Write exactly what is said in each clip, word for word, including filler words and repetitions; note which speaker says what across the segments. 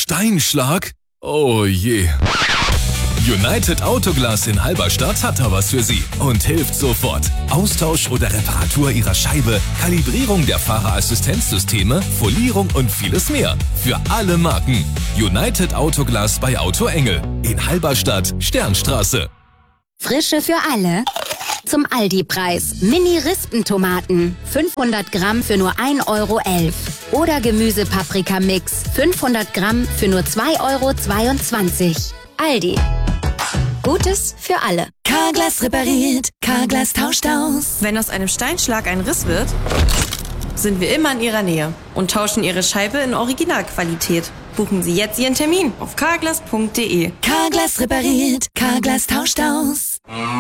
Speaker 1: Steinschlag? Oh je. United Autoglas in Halberstadt hat da was für Sie und hilft sofort. Austausch oder Reparatur Ihrer Scheibe, Kalibrierung der Fahrerassistenzsysteme, Folierung und vieles mehr. Für alle Marken. United Autoglas bei Auto Engel in Halberstadt, Sternstraße.
Speaker 2: Frische für alle. Zum Aldi-Preis. Mini-Rispentomaten. fünfhundert Gramm für nur ein Euro elf. Oder Gemüse-Paprika-Mix. fünfhundert Gramm für nur zwei Euro zweiundzwanzig. Aldi. Gutes für alle.
Speaker 3: Carglass repariert, Carglass tauscht aus.
Speaker 4: Wenn aus einem Steinschlag ein Riss wird, sind wir immer in Ihrer Nähe und tauschen Ihre Scheibe in Originalqualität. Buchen Sie jetzt Ihren Termin auf carglass punkt de.
Speaker 3: Carglass repariert, Carglass tauscht aus.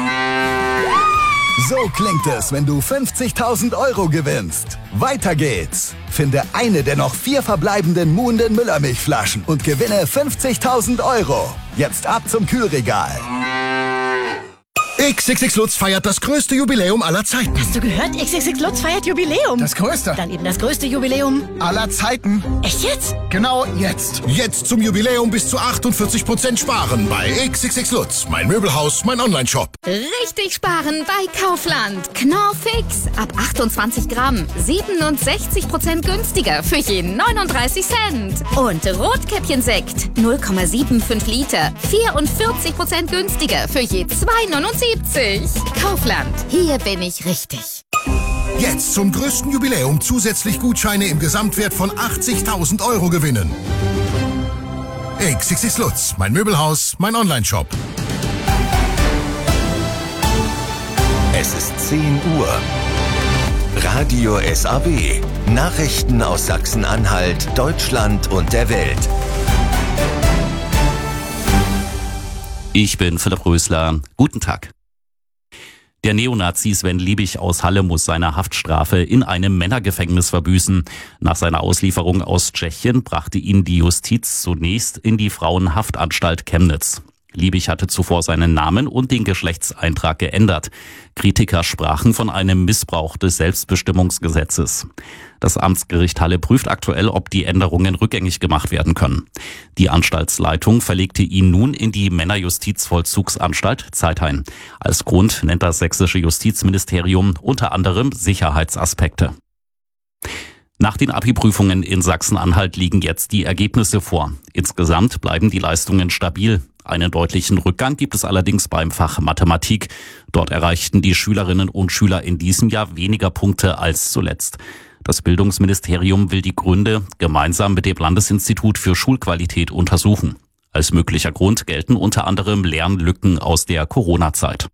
Speaker 5: So klingt es, wenn du fünfzigtausend Euro gewinnst. Weiter geht's. Finde eine der noch vier verbleibenden muhenden Müllermilchflaschen und gewinne fünfzigtausend Euro. Jetzt ab zum Kühlregal.
Speaker 6: X X X Lutz feiert das größte Jubiläum aller Zeiten.
Speaker 7: Hast du gehört? X X X Lutz feiert Jubiläum.
Speaker 6: Das größte.
Speaker 7: Dann eben das größte Jubiläum
Speaker 6: aller Zeiten.
Speaker 7: Echt jetzt?
Speaker 6: Genau jetzt. Jetzt zum Jubiläum bis zu achtundvierzig Prozent sparen bei X X X Lutz. Mein Möbelhaus, mein Onlineshop.
Speaker 8: Richtig sparen bei Kaufland. Knorr-Fix. Ab achtundzwanzig Gramm. siebenundsechzig Prozent günstiger für jeden neununddreißig Cent. Und Rotkäppchensekt. null Komma fünfundsiebzig Liter. vierundvierzig Prozent günstiger für je zwei neunundsiebzig. Kaufland. Hier bin ich richtig.
Speaker 6: Jetzt zum größten Jubiläum zusätzlich Gutscheine im Gesamtwert von achtzigtausend Euro gewinnen. X X X Lutz. Mein Möbelhaus, mein Onlineshop.
Speaker 9: Es ist zehn Uhr. Radio S A W. Nachrichten aus Sachsen-Anhalt, Deutschland und der Welt.
Speaker 10: Ich bin Philipp Rösler. Guten Tag. Der Neonazi Sven Liebig aus Halle muss seine Haftstrafe in einem Männergefängnis verbüßen. Nach seiner Auslieferung aus Tschechien brachte ihn die Justiz zunächst in die Frauenhaftanstalt Chemnitz. Liebig hatte zuvor seinen Namen und den Geschlechtseintrag geändert. Kritiker sprachen von einem Missbrauch des Selbstbestimmungsgesetzes. Das Amtsgericht Halle prüft aktuell, ob die Änderungen rückgängig gemacht werden können. Die Anstaltsleitung verlegte ihn nun in die Männerjustizvollzugsanstalt Zeithain. Als Grund nennt das sächsische Justizministerium unter anderem Sicherheitsaspekte. Nach den Abi-Prüfungen in Sachsen-Anhalt liegen jetzt die Ergebnisse vor. Insgesamt bleiben die Leistungen stabil. Einen deutlichen Rückgang gibt es allerdings beim Fach Mathematik. Dort erreichten die Schülerinnen und Schüler in diesem Jahr weniger Punkte als zuletzt. Das Bildungsministerium will die Gründe gemeinsam mit dem Landesinstitut für Schulqualität untersuchen. Als möglicher Grund gelten unter anderem Lernlücken aus der Corona-Zeit.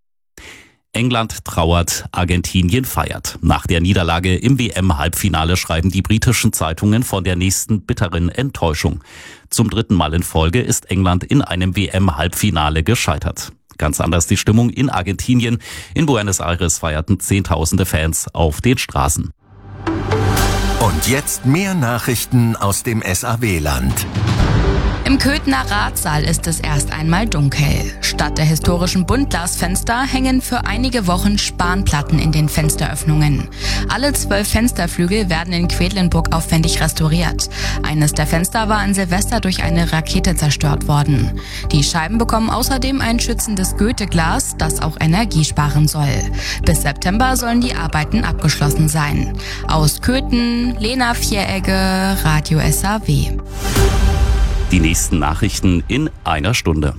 Speaker 10: England trauert, Argentinien feiert. Nach der Niederlage im W M-Halbfinale schreiben die britischen Zeitungen von der nächsten bitteren Enttäuschung. Zum dritten Mal in Folge ist England in einem W M-Halbfinale gescheitert. Ganz anders die Stimmung in Argentinien. In Buenos Aires feierten Zehntausende Fans auf den Straßen.
Speaker 9: Und jetzt mehr Nachrichten aus dem S A W-Land.
Speaker 11: Im Köthener Ratsaal ist es erst einmal dunkel. Statt der historischen Buntglasfenster hängen für einige Wochen Spanplatten in den Fensteröffnungen. Alle zwölf Fensterflügel werden in Quedlinburg aufwendig restauriert. Eines der Fenster war an Silvester durch eine Rakete zerstört worden. Die Scheiben bekommen außerdem ein schützendes Goetheglas, das auch Energie sparen soll. Bis September sollen die Arbeiten abgeschlossen sein. Aus Köthen, Lena Vieregge, Radio S A W.
Speaker 10: Die nächsten Nachrichten in einer Stunde.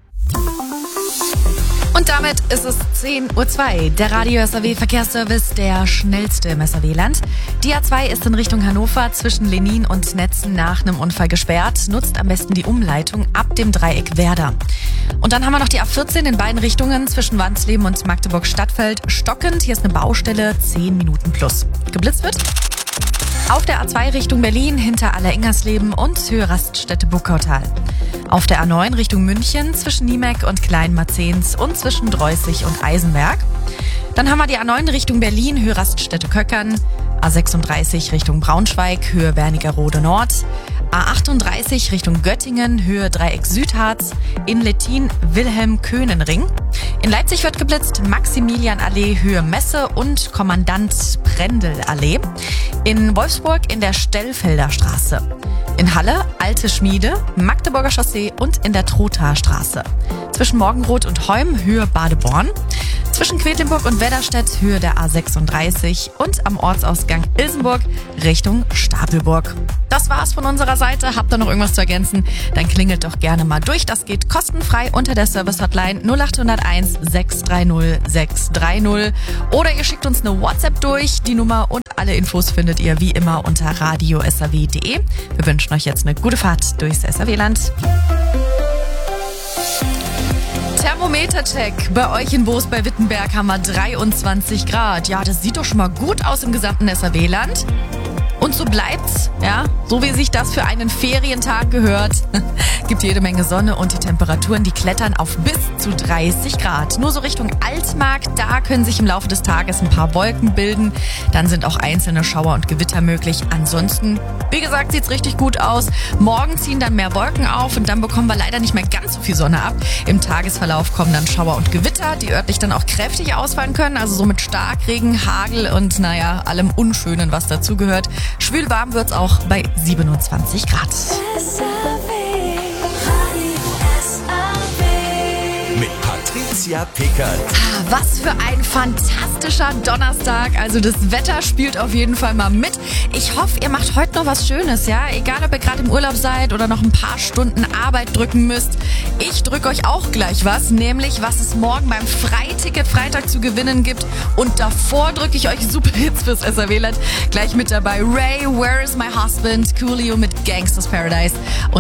Speaker 12: Und damit ist es zehn Uhr zwei. Der Radio S A W Verkehrsservice, der schnellste im S A W-Land. Die A zwei ist in Richtung Hannover zwischen Lenin und Netzen nach einem Unfall gesperrt. Nutzt am besten die Umleitung ab dem Dreieck Werder. Und dann haben wir noch die A vierzehn in beiden Richtungen zwischen Wandsleben und Magdeburg-Stadtfeld. Stockend, hier ist eine Baustelle, zehn Minuten plus. Geblitzt wird auf der A zwei Richtung Berlin hinter Aller-Ingersleben und Höhe Raststätte Buckautal. Auf der A neun Richtung München zwischen Niemek und Kleinmarzens und zwischen Dreußig und Eisenberg. Dann haben wir die A neun Richtung Berlin, Höhe Raststätte Köckern. A sechsunddreißig Richtung Braunschweig, Höhe Wernigerode Nord. A achtunddreißig Richtung Göttingen, Höhe Dreieck Südharz. In Lettin Wilhelm-Köhnen-Ring. In Leipzig wird geblitzt, Maximilianallee, Höhe Messe und Kommandant Prendel-Allee. In Wolfsburg in der Stellfelder Straße. In Halle, Alte Schmiede, Magdeburger Chaussee und in der Trothaer Straße. Zwischen Morgenroth und Heum Höhe Badeborn. Zwischen Quedlinburg und Wedderstedt Höhe der A sechsunddreißig und am Ortsausgang Ilsenburg Richtung Stapelburg. Das war's von unserer Seite. Habt ihr noch irgendwas zu ergänzen? Dann klingelt doch gerne mal durch. Das geht kostenfrei unter der Service-Hotline null acht null eins sechs drei null sechs drei null. Oder ihr schickt uns eine WhatsApp durch. Die Nummer und alle Infos findet ihr wie immer unter radio s a w punkt d e. Wir wünschen euch jetzt eine gute Fahrt durchs S A W-Land. Thermometer-Check. Bei euch in Boos bei Wittenberg haben wir dreiundzwanzig Grad. Ja, das sieht doch schon mal gut aus im gesamten S A W-Land. Und so bleibt's, ja, so wie sich das für einen Ferientag gehört. Gibt jede Menge Sonne und die Temperaturen, die klettern auf bis zu dreißig Grad. Nur so Richtung Altmark, da können sich im Laufe des Tages ein paar Wolken bilden. Dann sind auch einzelne Schauer und Gewitter möglich. Ansonsten, wie gesagt, sieht's richtig gut aus. Morgen ziehen dann mehr Wolken auf und dann bekommen wir leider nicht mehr ganz so viel Sonne ab. Im Tagesverlauf kommen dann Schauer und Gewitter, die örtlich dann auch kräftig ausfallen können. Also so mit Starkregen, Hagel und naja, allem Unschönen, was dazugehört. Schwül warm wird's auch bei siebenundzwanzig Grad.
Speaker 9: Mit Patricia Pickert.
Speaker 12: Ah, was für ein fantastischer Donnerstag. Also das Wetter spielt auf jeden Fall mal mit. Ich hoffe, ihr macht heute noch was Schönes, ja? Egal, ob ihr gerade im Urlaub seid oder noch ein paar Stunden Arbeit drücken müsst. Ich drücke euch auch gleich was, nämlich was es morgen beim Freiticket Freitag zu gewinnen gibt. Und davor drücke ich euch super Hits fürs S A W-Land. Gleich mit dabei Ray, Where is my husband? Coolio mit Gangsters Paradise. Und